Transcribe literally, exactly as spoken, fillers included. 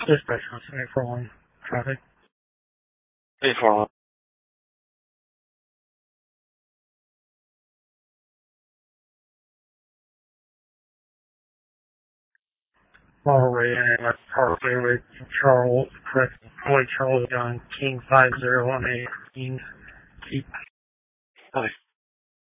Dispatch on eight four one traffic. eight four one. Model rating at Parkway with Charles, correct, Floyd Charles John King five zero one eight King. Keep. Okay.